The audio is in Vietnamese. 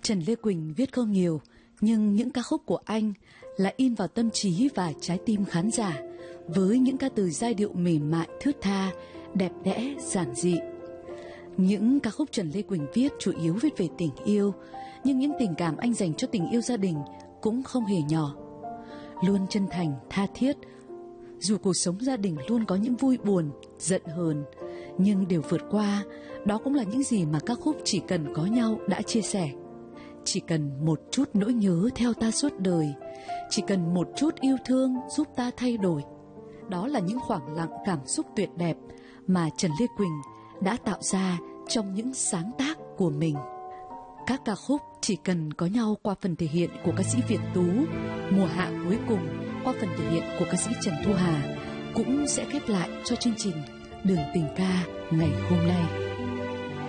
Trần Lê Quỳnh viết không nhiều, nhưng những ca khúc của anh là in vào tâm trí và trái tim khán giả với những ca từ giai điệu mềm mại thướt tha, đẹp đẽ, giản dị. Những ca khúc Trần Lê Quỳnh viết chủ yếu viết về tình yêu, nhưng những tình cảm anh dành cho tình yêu gia đình cũng không hề nhỏ. Luôn chân thành, tha thiết, dù cuộc sống gia đình luôn có những vui buồn, giận hờn, nhưng đều vượt qua. Đó cũng là những gì mà ca khúc Chỉ Cần Có Nhau đã chia sẻ. Chỉ cần một chút nỗi nhớ theo ta suốt đời, chỉ cần một chút yêu thương giúp ta thay đổi. Đó là những khoảng lặng cảm xúc tuyệt đẹp mà Trần Lê Quỳnh đã tạo ra trong những sáng tác của mình. Các ca khúc Chỉ Cần Có Nhau qua phần thể hiện của ca sĩ Việt Tú, Mùa Hạ Cuối Cùng qua phần thể hiện của ca sĩ Trần Thu Hà cũng sẽ khép lại cho chương trình Đường Tình Ca ngày hôm nay.